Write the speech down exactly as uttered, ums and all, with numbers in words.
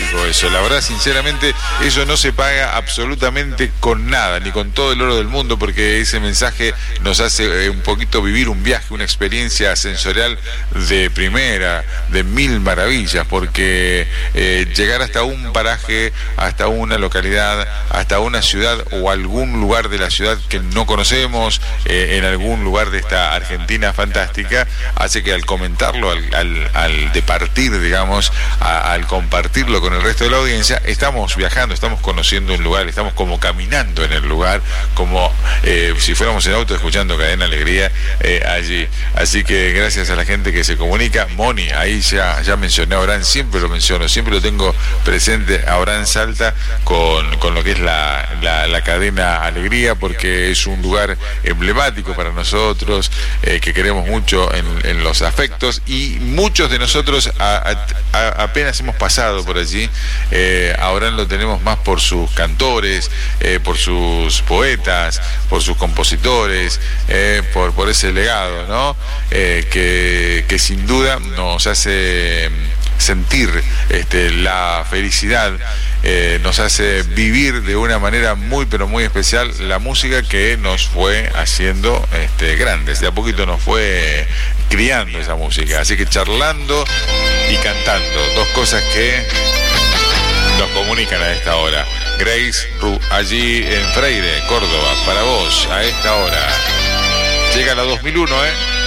fantástico eso. La verdad, sinceramente, eso no se paga absolutamente con nada, ni con todo el oro del mundo, porque ese mensaje nos hace eh, un poquito vivir un viaje, una experiencia sensorial de primera, de mil maravillas, porque eh, llegar hasta un paraje, hasta una localidad, hasta una ciudad o algún lugar de la ciudad que no conocemos, eh, en algún lugar de esta Argentina fantástica, hace que al comentarlo, al, al, al departir, digamos, a, al compartirlo con el resto de la audiencia, estamos viajando, estamos conociendo un lugar, estamos como caminando en el lugar, como eh, si fuéramos en auto escuchando Cadena Alegría eh, allí. Así que gracias a la gente que se comunica. Moni, ahí ya, ya mencioné a Abraham, siempre lo menciono, siempre lo tengo presente a Abraham Salta con, con lo que es la, la, la Cadena Alegría, porque es un lugar emblemático para nosotros, eh, que queremos mucho en, en los afectos, y muchos de nosotros a, a, a, apenas hemos pasado por allí. eh, Abraham lo tenemos más por sus cantores, eh, por sus poetas, por sus compositores, eh, por, por ese legado, ¿no? Eh, que, que sin duda nos hace sentir este, la felicidad, eh, nos hace vivir de una manera muy pero muy especial la música que nos fue haciendo este, grandes. De a poquito nos fue criando esa música, así que charlando y cantando, dos cosas que nos comunican a esta hora. Grace Ru, allí en Freire, Córdoba, para vos, a esta hora. Llega la dos mil uno, ¿eh?